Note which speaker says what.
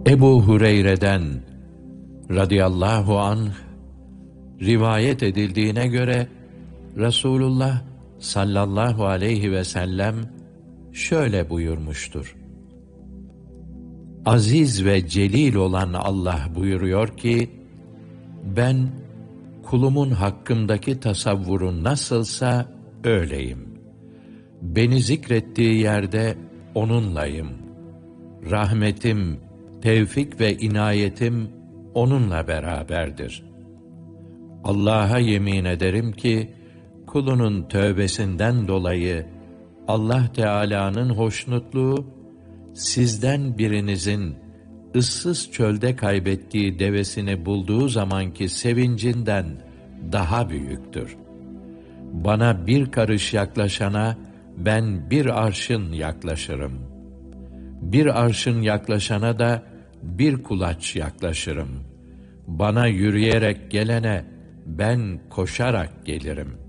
Speaker 1: Ebu Hureyre'den radıyallahu anh rivayet edildiğine göre Resulullah sallallahu aleyhi ve sellem şöyle buyurmuştur: Aziz ve celil olan Allah buyuruyor ki, ben kulumun hakkımdaki tasavvuru nasılsa öyleyim. Beni zikrettiği yerde onunlayım. Rahmetim, tevfik ve inayetim onunla beraberdir. Allah'a yemin ederim ki, kulunun tövbesinden dolayı Allah Teala'nın hoşnutluğu, sizden birinizin ıssız çölde kaybettiği devesini bulduğu zamanki sevincinden daha büyüktür. Bana bir karış yaklaşana ben bir arşın yaklaşırım. Bir arşın yaklaşana da bir kulaç yaklaşırım. Bana yürüyerek gelene ben koşarak gelirim.